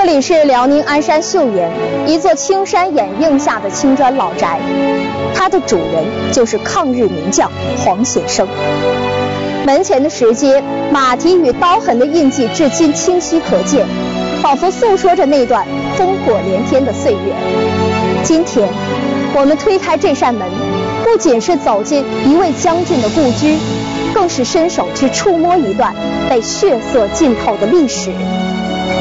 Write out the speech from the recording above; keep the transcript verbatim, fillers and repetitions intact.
这里是辽宁鞍山岫岩一座青山掩映下的青砖老宅，它的主人就是抗日名将黄显生。门前的石阶，马蹄与刀痕的印记至今清晰可见，仿佛诉说着那段烽火连天的岁月。今天，我们推开这扇门，不仅是走进一位将军的故居，更是伸手去触摸一段被血色浸透的历史。